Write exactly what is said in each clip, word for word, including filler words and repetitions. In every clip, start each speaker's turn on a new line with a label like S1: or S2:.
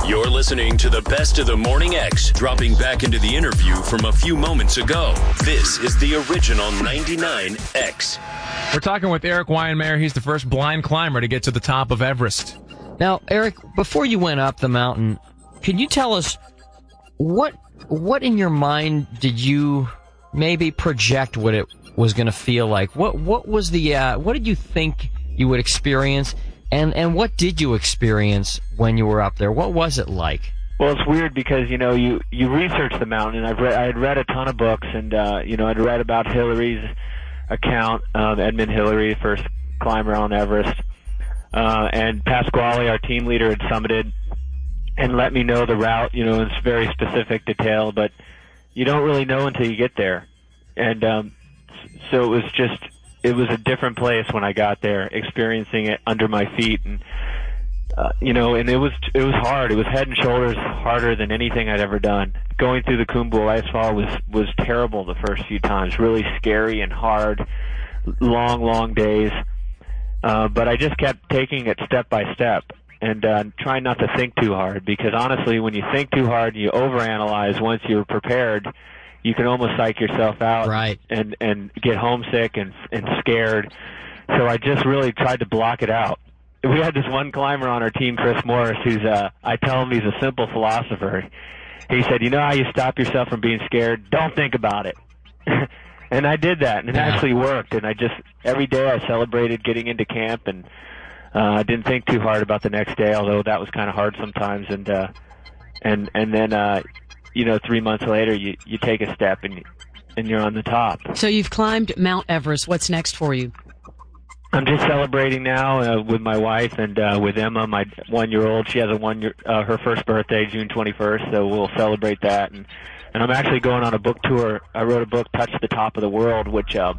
S1: You're listening to the Best of the Morning X, dropping back into the interview from a few moments ago. This is the original ninety-nine X.
S2: We're talking with Erik Weihenmayer. He's the first blind climber to get to the top of Everest.
S3: Now, Erik, before you went up the mountain, can you tell us what what in your mind did you maybe project what it was going to feel like? What what was the uh, what did you think you would experience, and and what did you experience when you were up there? What was it like?
S4: Well, it's weird because, you know, you, you research the mountain, and I've read, I had read a ton of books, and, uh, you know, I'd read about Hillary's account, um, Edmund Hillary, first climber on Everest, uh, and Pasquale, our team leader, had summited and let me know the route, you know, in very specific detail, but you don't really know until you get there. And, um, so it was just, it was a different place when I got there, experiencing it under my feet, and, Uh, you know, and it was it was hard. It was head and shoulders harder than anything I'd ever done. Going through the Khumbu Icefall was was terrible the first few times, really scary and hard, long, long days. Uh, but I just kept taking it step by step and uh, trying not to think too hard, because honestly, when you think too hard and you overanalyze once you're prepared, you can almost psych yourself out,
S3: right,
S4: and and get homesick and and scared. So I just really tried to block it out. We had this one climber on our team, Chris Morris, who's, uh, I tell him he's a simple philosopher. He said, you know how you stop yourself from being scared? Don't think about it. And I did that, and it
S3: yeah.
S4: actually worked. And I just, every day I celebrated getting into camp, and uh, I didn't think too hard about the next day, although that was kind of hard sometimes. And, uh, and, and then, uh, you know, three months later, you, you take a step and, and you're on the top.
S5: So you've climbed Mount Everest. What's next for you?
S4: I'm just celebrating now uh, with my wife and uh, with Emma, my one-year-old. She has a one-year, uh, her first birthday, June twenty-first, so we'll celebrate that. And, and I'm actually going on a book tour. I wrote a book, Touch the Top of the World, which, uh,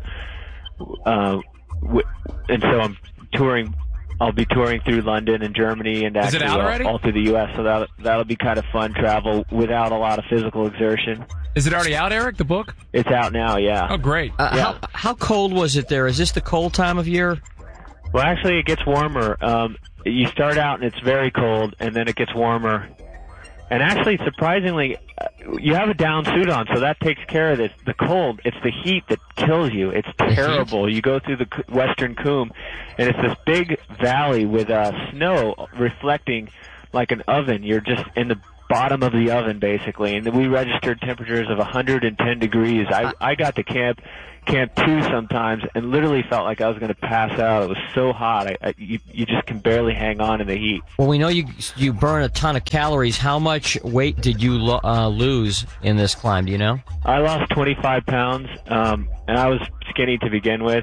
S4: uh, w- and so I'm touring. I'll be touring through London and Germany and actually all, all through the U S. So that that'll be kind of fun travel without a lot of physical exertion.
S2: Is it already out, Erik, the book?
S4: It's out now, yeah.
S2: Oh, great.
S3: Uh,
S4: yeah.
S3: how, how cold was it there? Is this the cold time of year?
S4: Well, actually, it gets warmer. Um, you start out and it's very cold, and then it gets warmer. And actually, surprisingly, uh, you have a down suit on, so that takes care of this. The cold, it's the heat that kills you. It's terrible. You go through the western Khum, and it's this big valley with uh, snow reflecting like an oven. You're just in the bottom of the oven, basically. And we registered temperatures of one hundred ten degrees. I, I got to camp camp two sometimes and literally felt like I was going to pass out. It was so hot. I, I, you, you just can barely hang on in the heat.
S3: Well, we know you you burn a ton of calories. How much weight did you lo- uh, lose in this climb? Do you know?
S4: I lost twenty-five pounds, um, and I was skinny to begin with.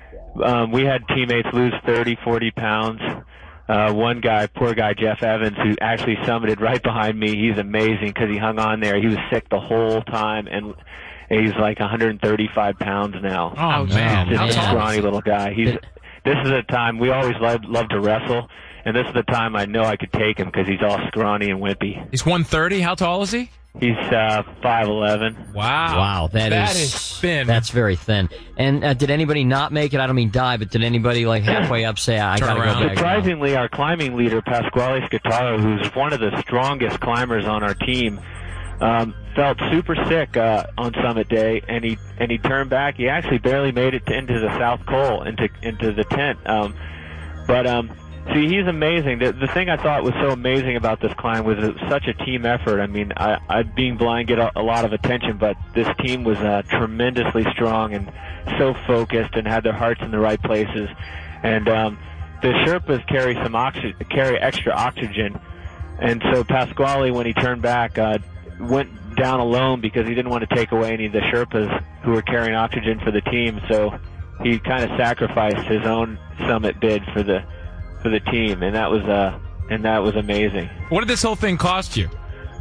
S4: Um, we had teammates lose thirty, forty pounds. Uh, one guy, poor guy, Jeff Evans, who actually summited right behind me. He's amazing because he hung on there. He was sick the whole time, and he's like one hundred thirty-five pounds now.
S2: Oh, man.
S4: Just
S2: How
S4: a
S2: tall?
S4: scrawny little guy. He's. This is a time we always love, love to wrestle, and this is the time I know I could take him because he's all scrawny and wimpy.
S2: He's one thirty. How tall is he?
S4: He's uh, five eleven.
S2: Wow.
S3: Wow, that,
S2: that
S3: is,
S2: is thin.
S3: That's very thin. And uh, did anybody not make it? I don't mean die, but did anybody like halfway up say, I
S2: Turn
S3: gotta
S2: around.
S3: go back now?
S4: Surprisingly, our climbing leader, Pasquale Scataro, who's one of the strongest climbers on our team, um, felt super sick uh, on summit day, and he and he turned back. He actually barely made it to, into the South Col, into into the tent. Um, but um, see, he's amazing. The, the thing I thought was so amazing about this climb was it was such a team effort. I mean, I, I being blind get a, a lot of attention, but this team was uh, tremendously strong and so focused and had their hearts in the right places. And um, the Sherpas carry some oxy- carry extra oxygen, and so Pasquale, when he turned back, uh, went down alone because he didn't want to take away any of the Sherpas who were carrying oxygen for the team. So he kind of sacrificed his own summit bid for the for the team, and that was uh and that was amazing.
S2: What did this whole thing cost you?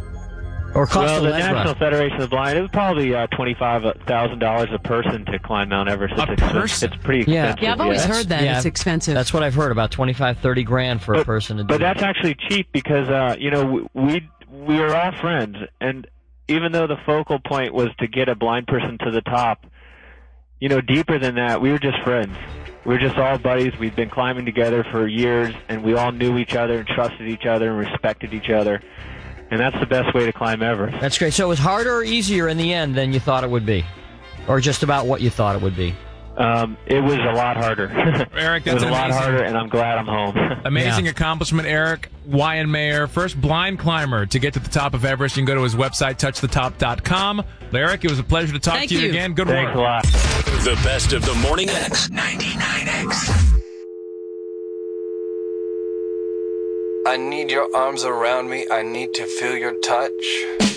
S3: Or cost
S4: well,
S3: a
S4: the
S3: leg
S4: National
S3: run?
S4: Federation of the Blind, it was probably uh, twenty-five thousand dollars a person to climb Mount Everest.
S2: A
S4: It's,
S2: person?
S4: it's pretty
S3: Yeah.
S4: expensive.
S5: Yeah, I've always
S4: yeah.
S5: heard that.
S3: Yeah.
S5: It's expensive.
S3: That's what I've heard, about twenty-five, thirty grand for a
S4: But-
S3: person to do.
S4: But that's actually cheap because uh, you know we we were all friends, and even though the focal point was to get a blind person to the top, you know, deeper than that, we were just friends. We were just all buddies. We'd been climbing together for years, and we all knew each other and trusted each other and respected each other. and that's the best way to climb Everest.
S3: That's great. So it was harder or easier in the end than you thought it would be? Or just about what you thought it would be?
S4: Um, it was a lot harder.
S2: Eric, that's
S4: it was a lot
S2: amazing.
S4: harder, and I'm glad I'm home.
S2: Amazing
S3: Yeah.
S2: accomplishment, Eric Weihenmayer, first blind climber to get to the top of Everest. You can go to his website, touch the top dot com. Eric, it was a pleasure to talk
S5: Thank
S2: to you,
S5: you.
S2: again. Good
S4: Thanks
S2: work.
S4: a lot.
S1: The best of the Morning X. ninety-nine X.
S6: I need your arms around me. I need to feel your touch.